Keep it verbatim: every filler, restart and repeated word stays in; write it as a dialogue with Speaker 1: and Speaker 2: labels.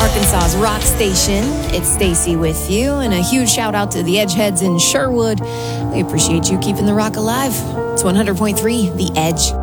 Speaker 1: Arkansas's rock station. It's Stacy with you, and a huge shout out to the Edgeheads in Sherwood. We appreciate you keeping the rock alive. It's one hundred point three The Edge.